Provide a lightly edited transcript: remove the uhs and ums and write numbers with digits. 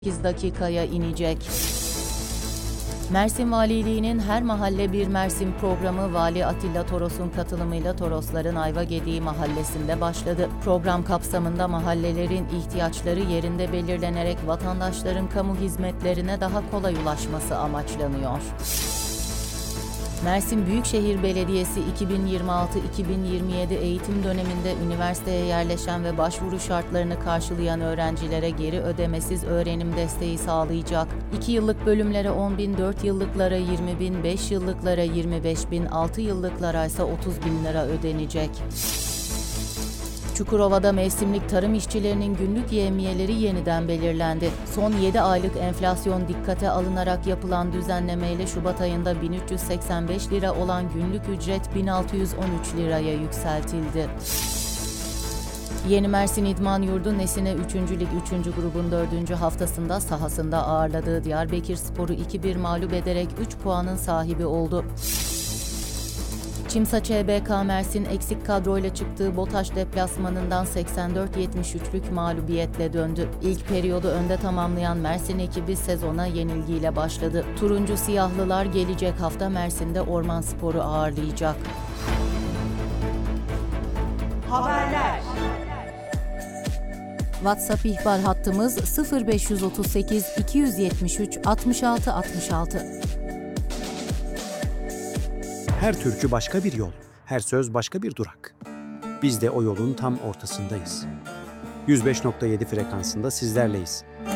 8 dakikaya inecek. Mersin Valiliği'nin Her Mahalle Bir Mersin programı Vali Atilla Toros'un katılımıyla Torosların Ayvagediği mahallesinde başladı. Program kapsamında mahallelerin ihtiyaçları yerinde belirlenerek vatandaşların kamu hizmetlerine daha kolay ulaşması amaçlanıyor. Mersin Büyükşehir Belediyesi 2026-2027 eğitim döneminde üniversiteye yerleşen ve başvuru şartlarını karşılayan öğrencilere geri ödemesiz öğrenim desteği sağlayacak. 2 yıllık bölümlere 10.000, 4 yıllıklara 20.000, 5 yıllıklara 25.000, 6 yıllıklara ise 30.000 lira ödenecek. Çukurova'da mevsimlik tarım işçilerinin günlük yevmiyeleri yeniden belirlendi. Son 7 aylık enflasyon dikkate alınarak yapılan düzenlemeyle Şubat ayında 1385 lira olan günlük ücret 1613 liraya yükseltildi. Yeni Mersin İdman Yurdu Nesine 3. Lig 3. grubun 4. haftasında sahasında ağırladığı Diyarbakırspor'u 2-1 mağlup ederek 3 puanın sahibi oldu. Çimsa ÇBK Mersin eksik kadroyla çıktığı BOTAŞ deplasmanından 84-73'lük mağlubiyetle döndü. İlk periyodu önde tamamlayan Mersin ekibi sezona yenilgiyle başladı. Turuncu Siyahlılar gelecek hafta Mersin'de Ormanspor'u ağırlayacak. Haberler. WhatsApp ihbar hattımız 0538 273 66 66. Her türkü başka bir yol, her söz başka bir durak. Biz de o yolun tam ortasındayız. 105.7 frekansında sizlerleyiz.